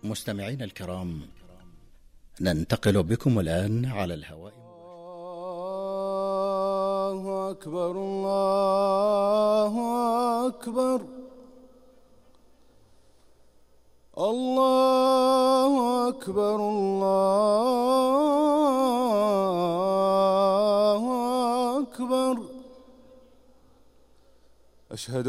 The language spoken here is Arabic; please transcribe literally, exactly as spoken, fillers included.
مستمعين الكرام، ننتقل بكم الآن على الهواء. الله أكبر الله أكبر الله أكبر الله أكبر. أشهد